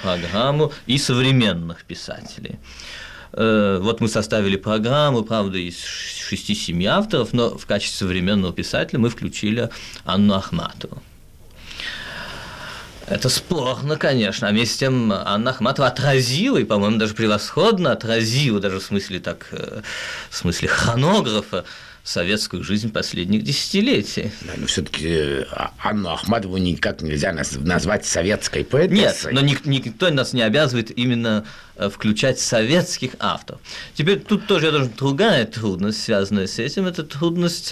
программу и современных писателей. Вот мы составили программу, правда, из 6-7 авторов, но в качестве современного писателя мы включили Анну Ахматову. Это спорно, конечно, а вместе с тем Анна Ахматова отразила, и, по-моему, даже превосходно отразила, даже в смысле хронографа, советскую жизнь последних десятилетий. Да, но все-таки Анну Ахматову никак нельзя назвать советской поэтессой. Нет, но никто нас не обязывает именно включать советских авторов. Теперь тут тоже другая трудность, связанная с этим, это трудность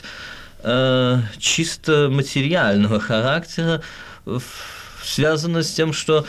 чисто материального характера, связана с тем, что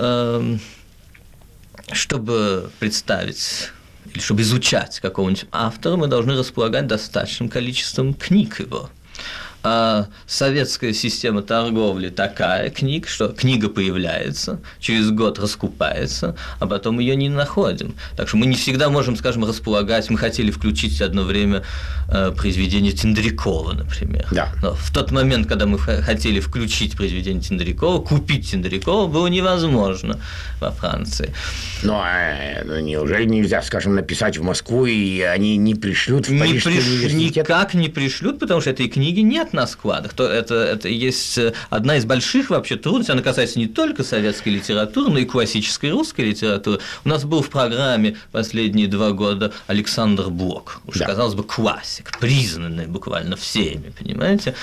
чтобы представить или чтобы изучать какого-нибудь автора, мы должны располагать достаточным количеством книг его. А советская система торговли такая книг, что книга появляется, через год раскупается, а потом ее не находим. Так что мы не всегда можем, скажем, располагать. Мы хотели включить одно время произведение Тендрякова, например. Да. Но в тот момент, когда мы хотели включить произведение Тендрякова, купить Тендрякова было невозможно во Франции. Ну, неужели нельзя, скажем, написать в Москву, и они не пришлют в Парижский университет? Никак не пришлют, потому что этой книги нет на складах. Это есть одна из больших вообще трудностей. Она касается не только советской литературы, но и классической русской литературы. У нас был в программе последние 2 года Александр Блок. Уж, да, казалось бы, классик, признанный буквально всеми, понимаете?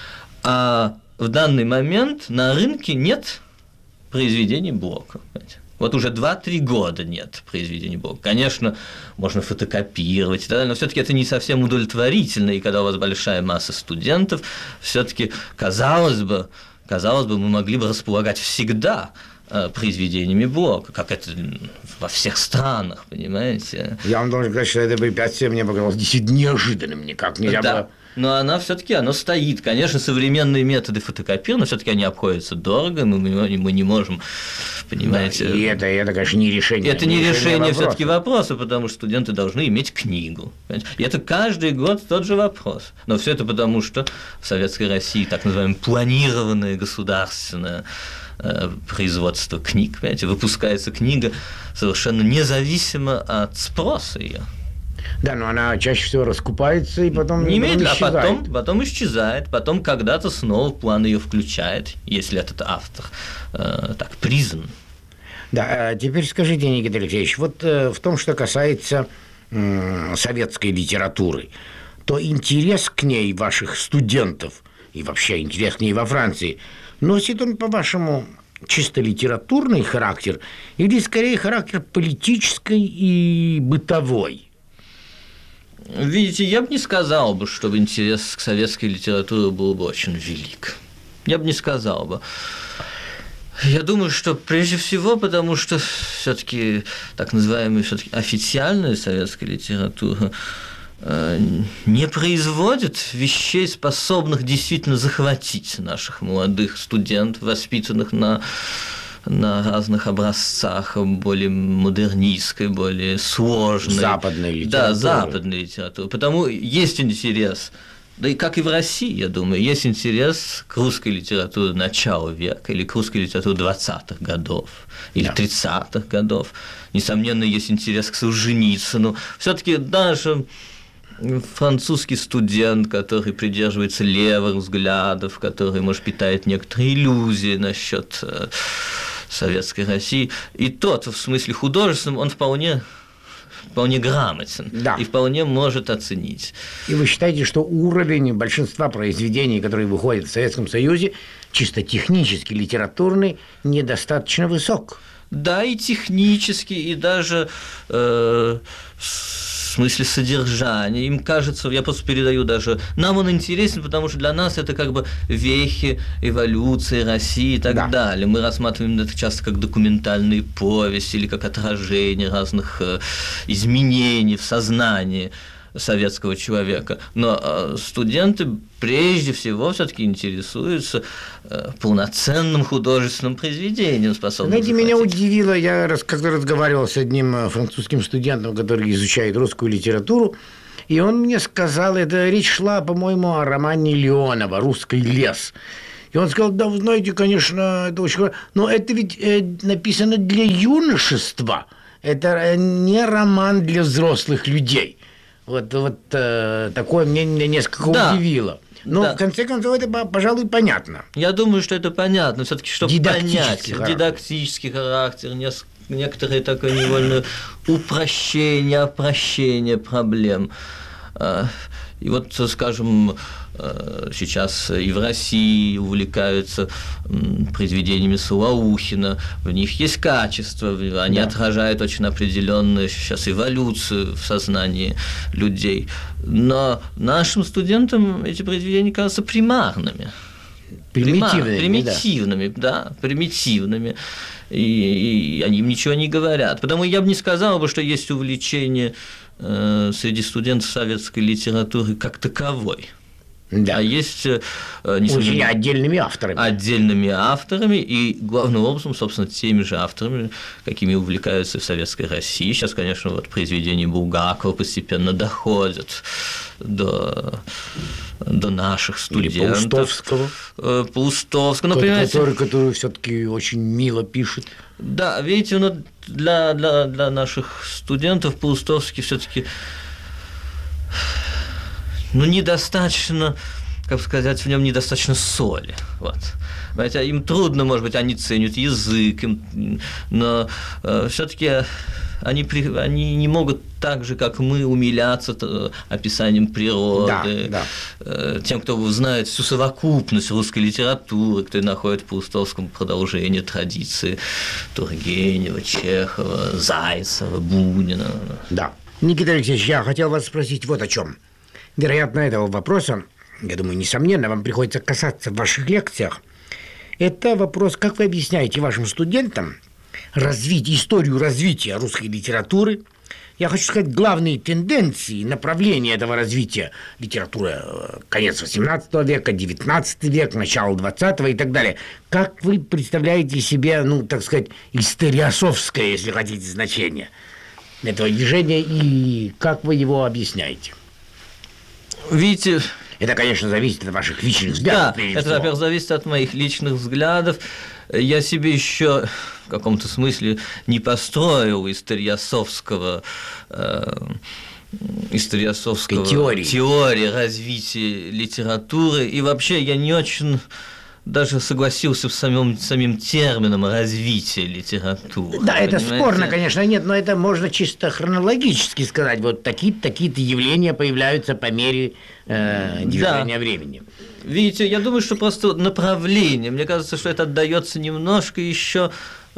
А в данный момент на рынке нет произведений Блока. Понимаете? Вот уже 2-3 года нет произведений Блока. Конечно, можно фотокопировать, да, но все-таки это не совсем удовлетворительно, и когда у вас большая масса студентов, все-таки казалось бы, мы могли бы располагать всегда произведениями Блока, как это во всех странах, понимаете? Я вам должен сказать, что это препятствие мне показалось действительно неожиданным, никак нельзя было. Но она все-таки стоит. Конечно, современные методы фотокопирования, все-таки они обходятся дорого, мы не можем, понимаете. Да, и это, конечно, не решение. Это не решение все-таки вопроса, потому что студенты должны иметь книгу. Понимаете? И это каждый год тот же вопрос. Но все это потому, что в Советской России так называемое планированное государственное производство книг, понимаете, выпускается книга совершенно независимо от спроса ее. Да, но она чаще всего раскупается и потом немедленно, исчезает. Потом исчезает, потом когда-то снова в план ее включает, если этот автор так признан. Да, теперь скажите, Никита Алексеевич, вот в том, что касается советской литературы, то интерес к ней ваших студентов и вообще интерес к ней во Франции носит он, по-вашему, чисто литературный характер или скорее характер политический и бытовой? Видите, я бы не сказал бы, что интерес к советской литературе был бы очень велик. Я бы не сказал бы. Я думаю, что прежде всего, потому что все-таки так называемая официальная советская литература не производит вещей, способных действительно захватить наших молодых студентов, воспитанных на разных образцах более модернистской, более сложной. Западной литературы. Да, западной литературы. Потому есть интерес, да и как и в России, я думаю, есть интерес к русской литературе начала века или к русской литературе 20-х годов или 30-х годов. Несомненно, есть интерес к Солженицыну. Все-таки даже французский студент, который придерживается левых взглядов, который, может, питает некоторые иллюзии насчет советской России, и тот, в смысле художественном, он вполне грамотен, да, и вполне может оценить. И вы считаете, что уровень большинства произведений, которые выходят в Советском Союзе, чисто технически, литературный, недостаточно высок? Да, и технически, и даже в смысле содержания. Им кажется, я просто передаю даже, нам он интересен, потому что для нас это как бы вехи эволюции России и так далее. Мы рассматриваем это часто как документальные повести или как отражение разных изменений в сознании советского человека. Но студенты прежде всего все-таки интересуются полноценным художественным произведением, способным Знаете, меня удивило, я когда разговаривал с одним французским студентом, который изучает русскую литературу, и он мне сказал, это речь шла, по-моему, о романе Леонова «Русский лес». И он сказал, да, вы знаете, конечно, это очень хорошо, но это ведь написано для юношества. Это не роман для взрослых людей. Вот такое меня несколько удивило. Но, в конце концов, это, пожалуй, понятно. Я думаю, что это понятно. Все-таки, чтобы понять дидактический характер, некоторые такое невольное упрощение, опрощение проблем. И вот, скажем, сейчас и в России увлекаются произведениями Солоухина, в них есть качество, они отражают очень определенную сейчас эволюцию в сознании людей. Но нашим студентам эти произведения кажутся примарными. Примитивными. И они им ничего не говорят. Потому я бы не сказал, что есть увлечение среди студентов советской литературы как таковой. Да. А есть очень отдельными авторами и, главным образом, собственно, теми же авторами, какими увлекаются в Советской России. Сейчас, конечно, вот произведения Булгакова постепенно доходят до наших студентов. Или Паустовского. Который все-таки очень мило пишет. Да, видите, для наших студентов Паустовский все-таки недостаточно, как сказать, в нем недостаточно соли. Вот. Хотя им трудно, может быть, они ценят язык, но все-таки они не могут так же, как мы, умиляться описанием природы, тем, кто знает всю совокупность русской литературы, кто находит в Паустовском продолжение традиции Тургенева, Чехова, Зайцева, Бунина. Да. Никита Алексеевич, я хотел вас спросить вот о чем. Вероятно, этого вопроса, я думаю, несомненно, вам приходится касаться в ваших лекциях. Это вопрос, как вы объясняете вашим студентам историю развития русской литературы. Я хочу сказать, главные тенденции, направления этого развития литературы конец XVIII века, XIX век, начало XX и так далее. Как вы представляете себе, так сказать, историософское, если хотите, значение этого движения, и как вы его объясняете? Видите, это, конечно, зависит от ваших личных взглядов. Да, это, во-первых, зависит от моих личных взглядов. Я себе еще в каком-то смысле не построил историософского теории развития литературы. И вообще я не очень даже согласился с самим термином развития литературы. Да, это спорно, конечно, нет, но это можно чисто хронологически сказать. Вот такие-то явления появляются по мере движения времени. Видите, я думаю, что просто направление. Мне кажется, что это отдается немножко еще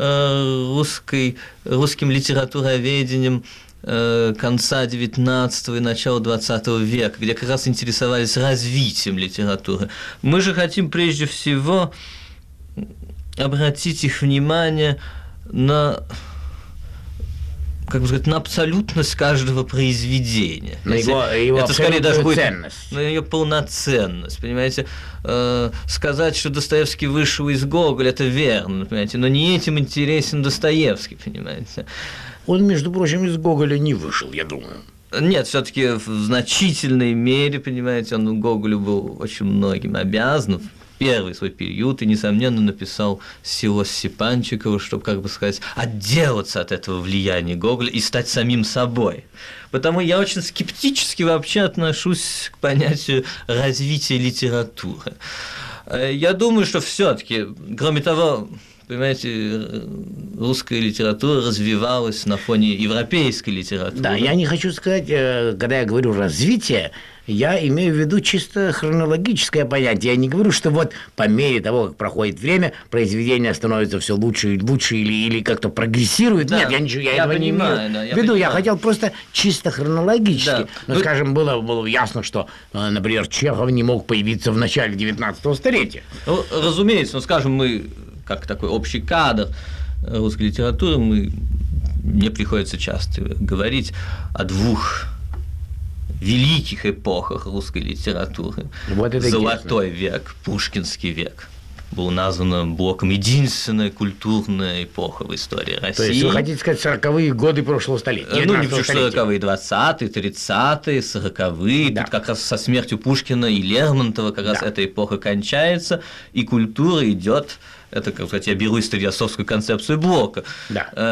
русским литературоведением конца XIX и начала XX века, где как раз интересовались развитием литературы. Мы же хотим прежде всего обратить их внимание на, как бы сказать, на абсолютность каждого произведения. На его это скорее даже будет ценность. На ее полноценность, понимаете. Сказать, что Достоевский вышел из Гоголя, это верно, понимаете, но не этим интересен Достоевский, понимаете. Он, между прочим, из Гоголя не вышел, я думаю. Нет, все-таки в значительной мере, понимаете, он Гоголю был очень многим обязан в первый свой период и, несомненно, написал «Село Степанчиково», чтобы, как бы сказать, отделаться от этого влияния Гоголя и стать самим собой. Потому я очень скептически вообще отношусь к понятию развития литературы. Я думаю, что все-таки, кроме того, понимаете, русская литература развивалась на фоне европейской литературы. Да, я не хочу сказать, когда я говорю «развитие», я имею в виду чисто хронологическое понятие. Я не говорю, что вот по мере того, как проходит время, произведения становятся все лучше и лучше или как-то прогрессируют. Да, нет, я этого не имею в виду. Я хотел просто чисто хронологически. Да. Но, скажем, было ясно, что, например, Чехов не мог появиться в начале 19 столетия. Ну, разумеется, скажем, мы, как такой общий кадр русской литературы, мне приходится часто говорить о двух великих эпохах русской литературы. Вот это Золотой век, Пушкинский век. был назван блоком «Единственная культурная эпоха в истории России». То есть вы хотите сказать 40-е годы прошлого столетия? Ну, не 40-е, 20-е, 30-е, 40-е. Да. Тут как раз со смертью Пушкина и Лермонтова как раз эта эпоха кончается, и культура идет. Это, как сказать, я беру историческую концепцию Блока. Да.